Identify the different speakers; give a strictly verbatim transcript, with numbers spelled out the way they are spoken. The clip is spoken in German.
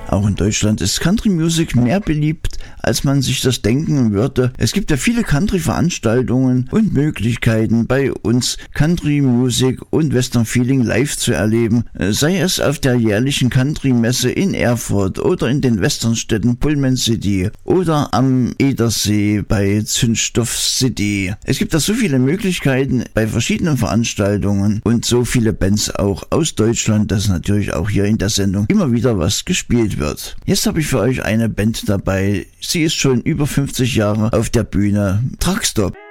Speaker 1: Auch in Deutschland ist Country Music mehr beliebt, als man sich das denken würde. Es gibt ja viele Country-Veranstaltungen und Möglichkeiten, bei uns Country Music und Western Feeling live zu erleben, sei es auf der jährlichen Country-Messe in Erfurt oder in den Westernstädten Pullman City oder am Edersee bei Zündstoff City. Es gibt da so viele Möglichkeiten bei verschiedenen Veranstaltungen und so viele Bands auch aus Deutschland, dass natürlich auch hier in der Sendung immer wieder was gespielt wird. Jetzt habe ich für euch eine Band dabei. Sie ist schon über fünfzig Jahre auf der Bühne. Truckstop.